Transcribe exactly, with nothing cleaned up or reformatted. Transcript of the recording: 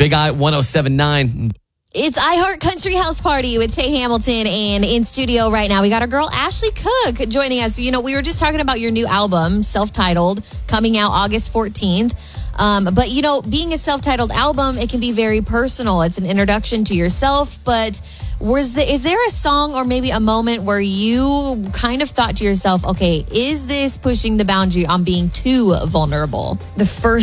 Big I one oh seven point nine. It's iHeart Country House Party with Tay Hamilton, and in studio right now we got our girl Ashley Cook joining us. You know, we were just talking about your new album, self-titled, coming out August fourteenth. Um, but, you know, being a self-titled album, it can be very personal. It's an introduction to yourself. But was the, is there a song or maybe a moment where you kind of thought to yourself, okay, is this pushing the boundary on being too vulnerable? The first